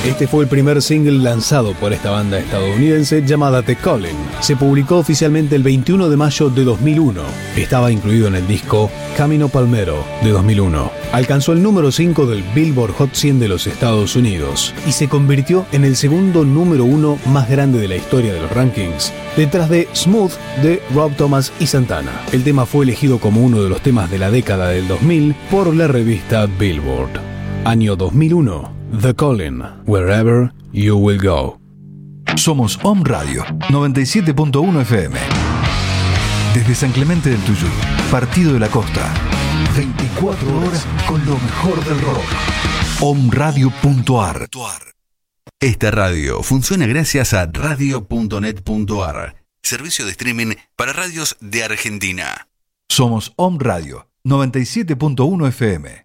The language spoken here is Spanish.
Este fue el primer single lanzado por esta banda estadounidense llamada The Calling. Se publicó oficialmente el 21 de mayo de 2001. Estaba incluido en el disco Camino Palmero de 2001. Alcanzó el número 5 del Billboard Hot 100 de los Estados Unidos y se convirtió en el segundo número 1 más grande de la historia de los rankings, detrás de Smooth de Rob Thomas y Santana. El tema fue elegido como uno de los temas de la década del 2000 por la revista Billboard. Año 2001. The Calling, Wherever You Will Go. Somos Om Radio 97.1 FM. Desde San Clemente del Tuyú, Partido de la Costa. 24 horas con lo mejor del rock. omradio.ar. Esta radio funciona gracias a radio.net.ar, servicio de streaming para radios de Argentina. Somos Om Radio 97.1 FM.